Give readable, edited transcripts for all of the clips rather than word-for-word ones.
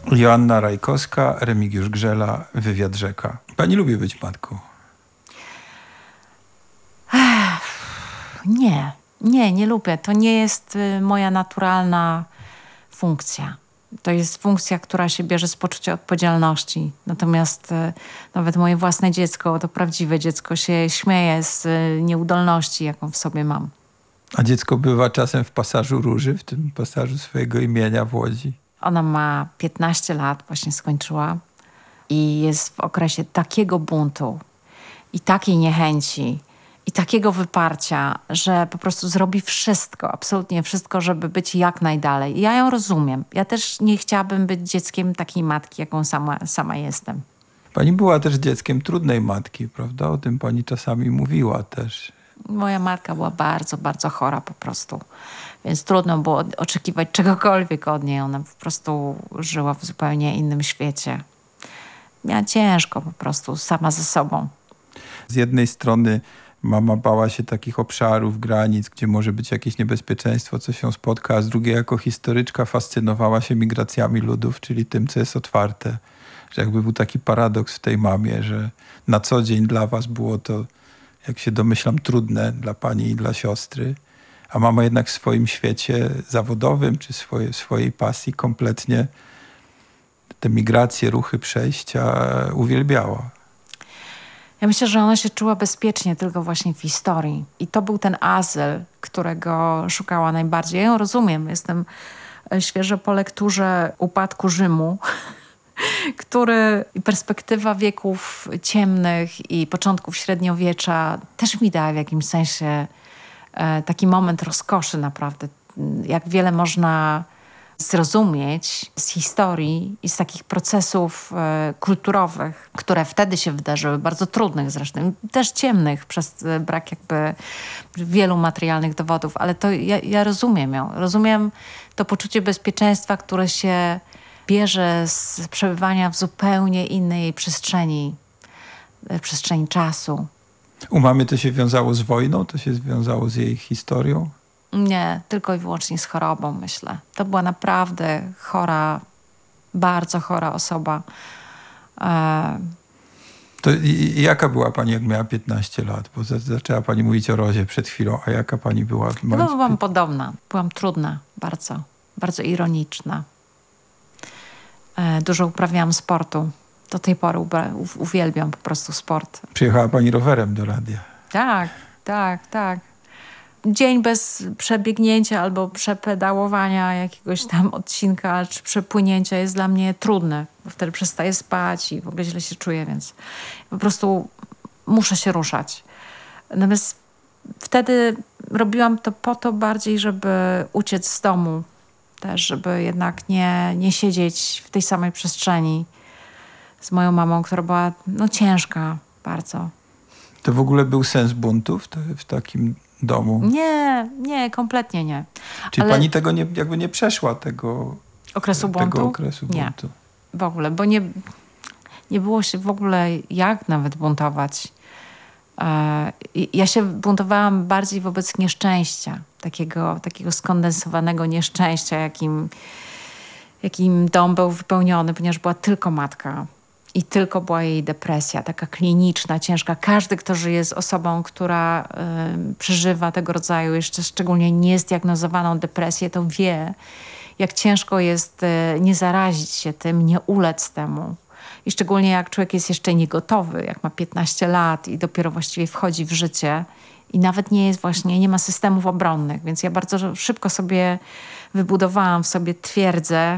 Joanna Rajkowska, Remigiusz Grzela, Wywiad Rzeka. Pani lubi być matką? Nie lubię. To nie jest moja naturalna funkcja. To jest funkcja, która się bierze z poczucia odpowiedzialności. Natomiast nawet moje własne dziecko, to prawdziwe dziecko, się śmieje z nieudolności, jaką w sobie mam. A dziecko bywa czasem w Pasażu Róży, w tym pasażu swojego imienia w Łodzi? Ona ma 15 lat, właśnie skończyła i jest w okresie takiego buntu i takiej niechęci i takiego wyparcia, że po prostu zrobi wszystko, absolutnie wszystko, żeby być jak najdalej. I ja ją rozumiem. Ja też nie chciałabym być dzieckiem takiej matki, jaką sama jestem. Pani była też dzieckiem trudnej matki, prawda? O tym pani czasami mówiła też. Moja matka była bardzo, bardzo chora po prostu. Więc trudno było oczekiwać czegokolwiek od niej. Ona po prostu żyła w zupełnie innym świecie. Miała ciężko po prostu, sama ze sobą. Z jednej strony mama bała się takich obszarów, granic, gdzie może być jakieś niebezpieczeństwo, co się spotka, a z drugiej jako historyczka fascynowała się migracjami ludów, czyli tym, co jest otwarte. Że jakby był taki paradoks w tej mamie, że na co dzień dla was było to, jak się domyślam, trudne dla pani i dla siostry, a mama jednak w swoim świecie zawodowym czy swojej pasji kompletnie te migracje, ruchy, przejścia uwielbiała. Ja myślę, że ona się czuła bezpiecznie tylko właśnie w historii. I to był ten azyl, którego szukała najbardziej. Ja ją rozumiem. Jestem świeżo po lekturze Upadku Rzymu, który perspektywa wieków ciemnych i początków średniowiecza też mi dała w jakimś sensie taki moment rozkoszy naprawdę. Jak wiele można zrozumieć z historii i z takich procesów kulturowych, które wtedy się wydarzyły, bardzo trudnych zresztą, też ciemnych przez brak jakby wielu materialnych dowodów, ale to ja rozumiem ją. Rozumiem to poczucie bezpieczeństwa, które się bierze z przebywania w zupełnie innej przestrzeni czasu. U mamy to się wiązało z wojną? To się związało z jej historią? Nie, tylko i wyłącznie z chorobą, myślę. To była naprawdę chora, bardzo chora osoba. To jaka była pani, jak miała 15 lat? Bo zaczęła pani mówić o Rozie przed chwilą. A jaka pani była? Chyba byłam podobna. Byłam trudna, bardzo, bardzo ironiczna. Dużo uprawiałam sportu. Do tej pory uwielbiam po prostu sport. Przyjechała pani rowerem do radia. Tak. Dzień bez przebiegnięcia albo przepedałowania jakiegoś tam odcinka czy przepłynięcia jest dla mnie trudny, bo wtedy przestaję spać i w ogóle źle się czuję, więc po prostu muszę się ruszać. Natomiast wtedy robiłam to po to bardziej, żeby uciec z domu też, żeby jednak nie siedzieć w tej samej przestrzeni z moją mamą, która była ciężka bardzo. To w ogóle był sens buntu w takim domu? Nie, kompletnie nie. Czyli pani tego nie przeszła tego okresu buntu? Nie, w ogóle, bo nie było się w ogóle jak nawet buntować. Ja się buntowałam bardziej wobec nieszczęścia, takiego skondensowanego nieszczęścia, jakim dom był wypełniony, ponieważ była tylko matka. I tylko była jej depresja, taka kliniczna, ciężka. Każdy, kto żyje z osobą, która przeżywa tego rodzaju, jeszcze szczególnie niezdiagnozowaną depresję, to wie, jak ciężko jest nie zarazić się tym, nie ulec temu. I szczególnie jak człowiek jest jeszcze niegotowy, jak ma 15 lat i dopiero właściwie wchodzi w życie i nawet nie ma systemów obronnych. Więc ja bardzo szybko sobie wybudowałam w sobie twierdzę,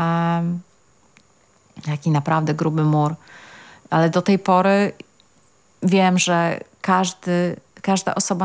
jaki naprawdę gruby mur. Ale do tej pory wiem, że każda osoba